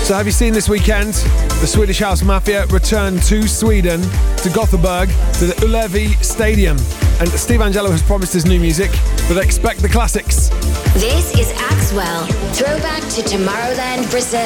So have you seen this weekend? The Swedish House Mafia return to Sweden, to Gothenburg, to the Ullevi Stadium. And Steve Angello has promised his new music, but expect the classics. This is Axwell, Throwback to Tomorrowland, Brazil.